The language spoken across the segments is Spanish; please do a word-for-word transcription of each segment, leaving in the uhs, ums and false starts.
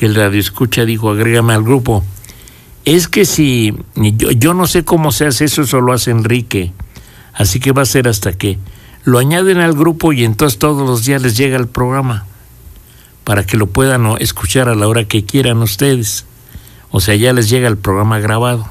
que el radioescucha dijo, agrégame al grupo. Es que si, yo, yo no sé cómo se hace eso, eso lo hace Enrique, así que va a ser hasta que lo añaden al grupo y entonces todos los días les llega el programa, para que lo puedan escuchar a la hora que quieran ustedes. O sea, ya les llega el programa grabado.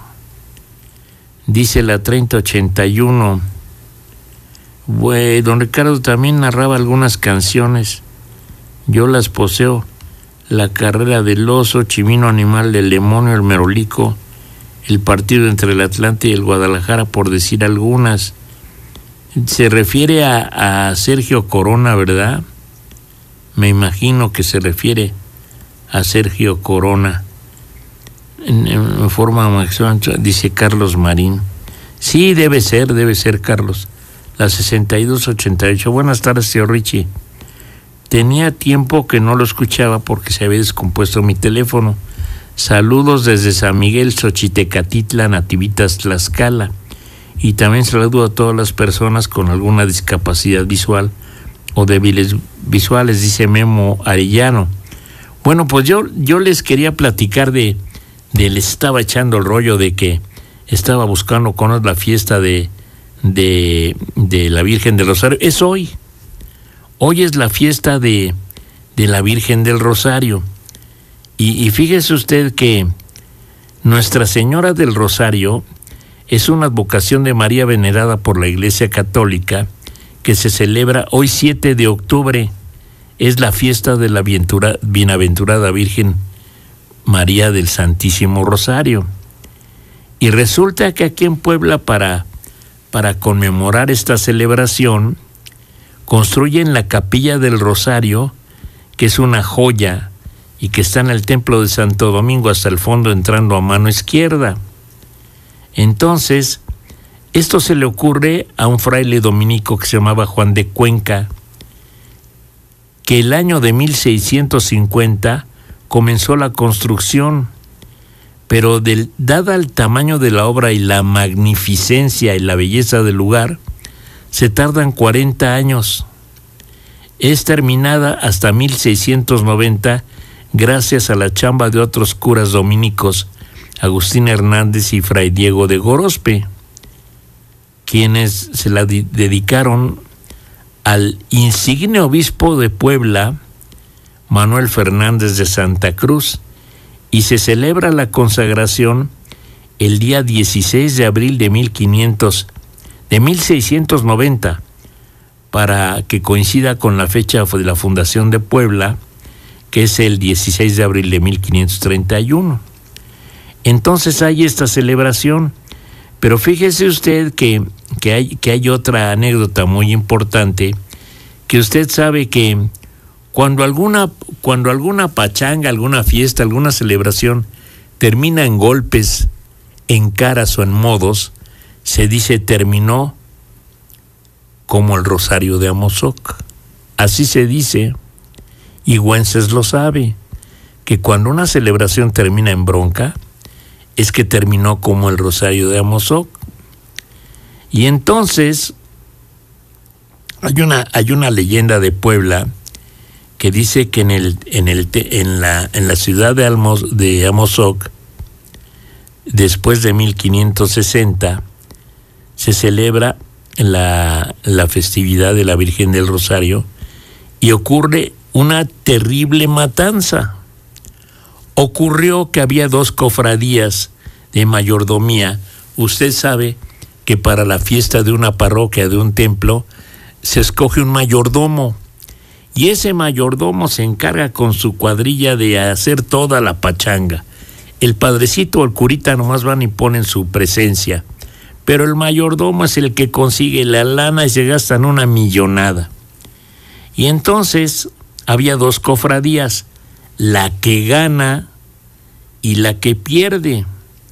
Dice la treinta ochenta y uno, bueno, don Ricardo también narraba algunas canciones, yo las poseo. La carrera del oso, Chimino Animal del Demonio, el Merolico, el partido entre el Atlante y el Guadalajara, por decir algunas. Se refiere a, a Sergio Corona, ¿verdad? Me imagino que se refiere a Sergio Corona. En, en forma maximum, dice Carlos Marín. Sí, debe ser, debe ser, Carlos. La sesenta y dos ochenta y ocho. Buenas tardes, tío Richie. Tenía tiempo que no lo escuchaba porque se había descompuesto mi teléfono. Saludos desde San Miguel, Xochitecatitla, Nativitas, Tlaxcala. Y también saludo a todas las personas con alguna discapacidad visual o débiles visuales, dice Memo Arellano. Bueno, pues yo, yo les quería platicar de, de, les estaba echando el rollo de que estaba buscando con la fiesta de, de, de la Virgen del Rosario. Es hoy. Hoy es la fiesta de, de la Virgen del Rosario. Y, y fíjese usted que Nuestra Señora del Rosario es una advocación de María venerada por la Iglesia Católica que se celebra hoy siete de octubre. Es la fiesta de la Bienaventurada Virgen María del Santísimo Rosario. Y resulta que aquí en Puebla, para, para conmemorar esta celebración, construyen la Capilla del Rosario, que es una joya y que está en el Templo de Santo Domingo hasta el fondo, entrando a mano izquierda. Entonces, esto se le ocurre a un fraile dominico que se llamaba Juan de Cuenca, que el año de mil seiscientos cincuenta comenzó la construcción, pero del, dada el tamaño de la obra y la magnificencia y la belleza del lugar, se tardan cuarenta años. Es terminada hasta mil seiscientos noventa gracias a la chamba de otros curas dominicos, Agustín Hernández y Fray Diego de Gorospe, quienes se la di- dedicaron al insigne obispo de Puebla, Manuel Fernández de Santa Cruz, y se celebra la consagración el día dieciséis de abril de mil quinientos de mil seiscientos noventa, para que coincida con la fecha de la fundación de Puebla, que es el dieciséis de abril de mil quinientos treinta y uno. Entonces hay esta celebración, pero fíjese usted que, que, hay, que hay otra anécdota muy importante, que usted sabe que cuando alguna, cuando alguna pachanga, alguna fiesta, alguna celebración termina en golpes, en caras o en modos, se dice terminó como el Rosario de Amozoc. Así se dice, y Güences lo sabe, que cuando una celebración termina en bronca, es que terminó como el Rosario de Amozoc. Y entonces hay una, hay una leyenda de Puebla que dice que en el, en el, en la, en la ciudad de, Almos, de Amozoc, después de mil quinientos sesenta, se celebra la, la festividad de la Virgen del Rosario y ocurre una terrible matanza. Ocurrió que había dos cofradías de mayordomía. Usted sabe que para la fiesta de una parroquia, de un templo, se escoge un mayordomo. Y ese mayordomo se encarga con su cuadrilla de hacer toda la pachanga. El padrecito o el curita nomás van y ponen su presencia. Pero el mayordomo es el que consigue la lana y se gastan una millonada. Y entonces había dos cofradías, la que gana y la que pierde.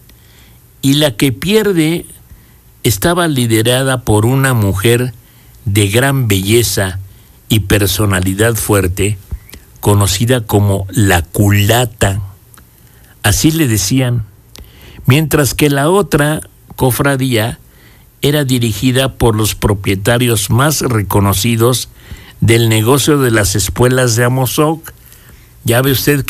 Y la que pierde estaba liderada por una mujer de gran belleza y personalidad fuerte, conocida como la culata, así le decían, mientras que la otra cofradía era dirigida por los propietarios más reconocidos del negocio de las espuelas de Amozoc. Ya ve usted